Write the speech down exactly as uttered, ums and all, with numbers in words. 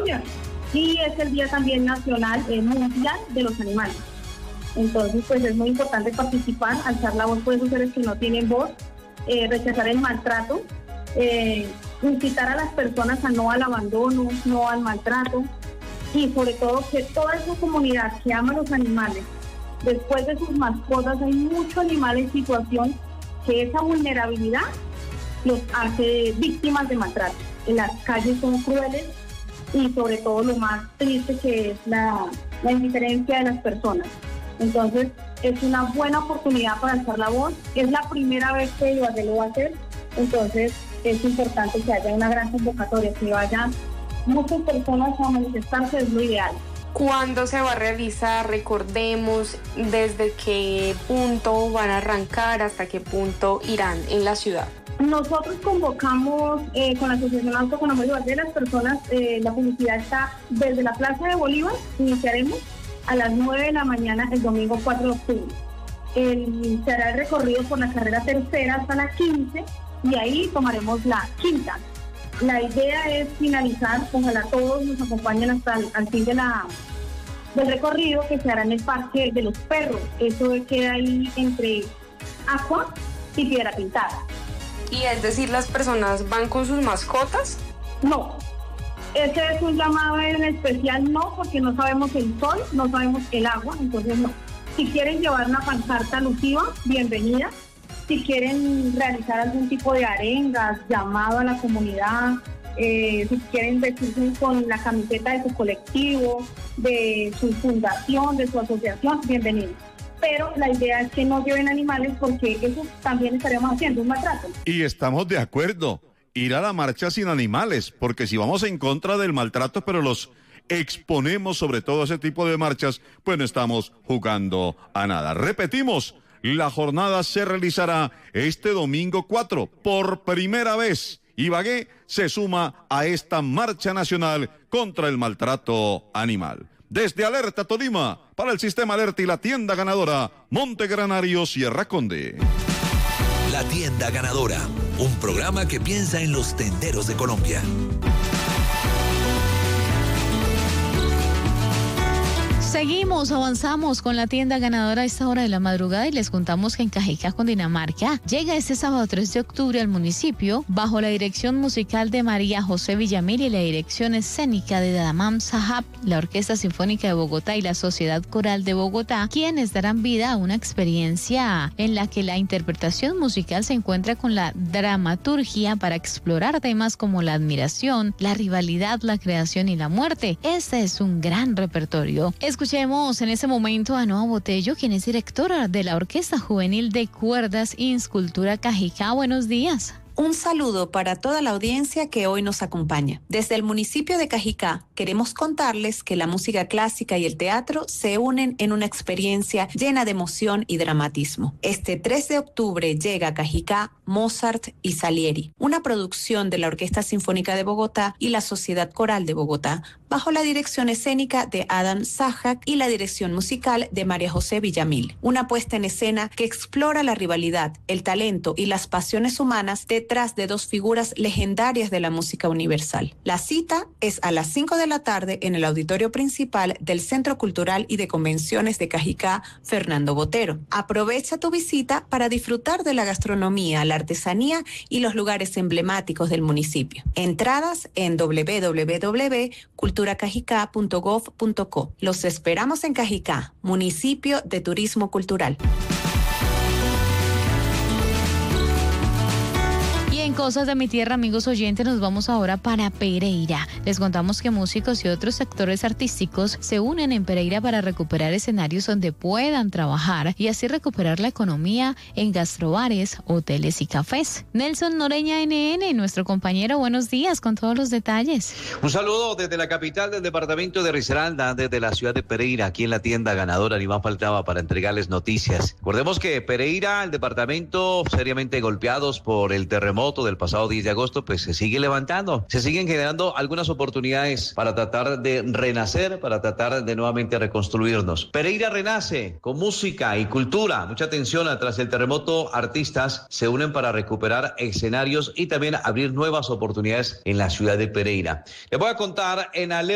Colombia. Y es el Día también nacional, eh, mundial de los animales. Entonces, pues es muy importante participar, alzar la voz por esos seres que no tienen voz, eh, rechazar el maltrato, eh, incitar a las personas a no al abandono, no al maltrato, y sobre todo que toda esa comunidad que ama a los animales, después de sus mascotas hay mucho animal en situación que esa vulnerabilidad los hace víctimas de maltrato. En las calles son crueles y sobre todo lo más triste que es la, la indiferencia de las personas. Entonces es una buena oportunidad para alzar la voz. Es la primera vez que Ibagué lo va a hacer, entonces es importante que haya una gran convocatoria, que vayan muchas personas a manifestarse, es lo ideal. ¿Cuándo se va a realizar? Recordemos desde qué punto van a arrancar, hasta qué punto irán en la ciudad. Nosotros convocamos eh, con la Asociación Autónoma de Ibagué, las personas, eh, la publicidad está desde la Plaza de Bolívar, iniciaremos a las nueve de la mañana el domingo cuatro de octubre. El, se hará el recorrido por la carrera tercera hasta la quince y ahí tomaremos la quinta. La idea es finalizar, ojalá todos nos acompañen hasta el al fin de la, del recorrido que se hará en el Parque de los Perros. Eso queda ahí entre Agua y Piedra Pintada. ¿Y es decir, las personas van con sus mascotas? No, ese es un llamado en especial, no, porque no sabemos el sol, no sabemos el agua, entonces no. Si quieren llevar una pancarta alusiva, bienvenida. Si quieren realizar algún tipo de arengas, llamado a la comunidad, eh, si quieren vestirse con la camiseta de su colectivo, de su fundación, de su asociación, bienvenidos. Pero la idea es que no lleven animales porque eso también estaríamos haciendo un maltrato. Y estamos de acuerdo, ir a la marcha sin animales, porque si vamos en contra del maltrato, pero los exponemos sobre todo a ese tipo de marchas, pues no estamos jugando a nada. Repetimos, la jornada se realizará este domingo cuatro, por primera vez. Ibagué se suma a esta marcha nacional contra el maltrato animal. Desde Alerta Tolima, para el Sistema Alerta y la tienda ganadora, Monte Granario, Sierra Conde. La tienda ganadora, un programa que piensa en los tenderos de Colombia. Seguimos, avanzamos con la tienda ganadora a esta hora de la madrugada y les contamos que en Cajicá, Cundinamarca, llega este sábado tres de octubre al municipio bajo la dirección musical de María José Villamil y la dirección escénica de Damam Sahab, la Orquesta Sinfónica de Bogotá y la Sociedad Coral de Bogotá, quienes darán vida a una experiencia en la que la interpretación musical se encuentra con la dramaturgia para explorar temas como la admiración, la rivalidad, la creación y la muerte. Este es un gran repertorio. Escuchemos en ese momento a Noa Botello, quien es directora de la Orquesta Juvenil de Cuerdas Inscultura Cajicá. Buenos días. Un saludo para toda la audiencia que hoy nos acompaña. Desde el municipio de Cajicá queremos contarles que la música clásica y el teatro se unen en una experiencia llena de emoción y dramatismo. Este tres de octubre llega a Cajicá Mozart y Salieri, una producción de la Orquesta Sinfónica de Bogotá y la Sociedad Coral de Bogotá, bajo la dirección escénica de Adam Sahak y la dirección musical de María José Villamil. Una puesta en escena que explora la rivalidad, el talento y las pasiones humanas detrás de dos figuras legendarias de la música universal. La cita es a las cinco de la tarde en el auditorio principal del Centro Cultural y de Convenciones de Cajicá, Fernando Botero. Aprovecha tu visita para disfrutar de la gastronomía, la artesanía y los lugares emblemáticos del municipio. Entradas en doble u doble u doble u punto cultura cajicá punto gov punto co. Los esperamos en Cajicá, municipio de turismo cultural. En Cosas de mi Tierra, amigos oyentes, nos vamos ahora para Pereira. Les contamos que músicos y otros sectores artísticos se unen en Pereira para recuperar escenarios donde puedan trabajar y así recuperar la economía en gastrobares, hoteles y cafés. Nelson Noreña N N, nuestro compañero, buenos días con todos los detalles. Un saludo desde la capital del departamento de Risaralda, desde la ciudad de Pereira, aquí en la tienda ganadora, ni más faltaba para entregarles noticias. Recordemos que Pereira, el departamento seriamente golpeados por el terremoto del pasado diez de agosto, pues se sigue levantando, se siguen generando algunas oportunidades para tratar de renacer, para tratar de nuevamente reconstruirnos. Pereira renace con música y cultura. Mucha atención, tras el terremoto, artistas se unen para recuperar escenarios y también abrir nuevas oportunidades en la ciudad de Pereira. Les voy a contar en Alerta